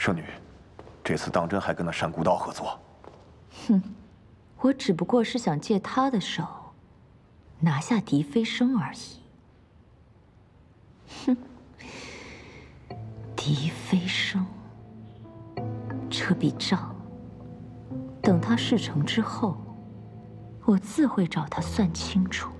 圣女，这次当真还跟那山孤道合作？ 哼，我只不过是想借他的手拿下狄飞升而已。哼，狄飞升，这笔账，等他事成之后，我自会找他算清楚。